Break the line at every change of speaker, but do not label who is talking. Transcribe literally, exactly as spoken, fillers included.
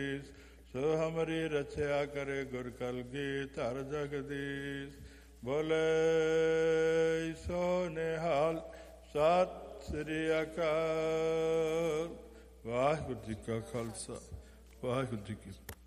ਸੋ ਹਮਰੀ ਰਛਿਆ ਕਰੇ ਗੁਰ ਕਲਗੀ ਧਰ ਜਗਦੀਸ਼। ਬੋਲੇ ਸੋ ਨਿਹਾਲ। ਸਤਿ ਸ੍ਰੀ ਅਕਾਲ। ਵਾਹਿਗੁਰੂ ਜੀ ਕਾ ਖਾਲਸਾ, ਵਾਹਿਗੁਰੂ ਜੀ ਕੀ ਫਤਿਹ।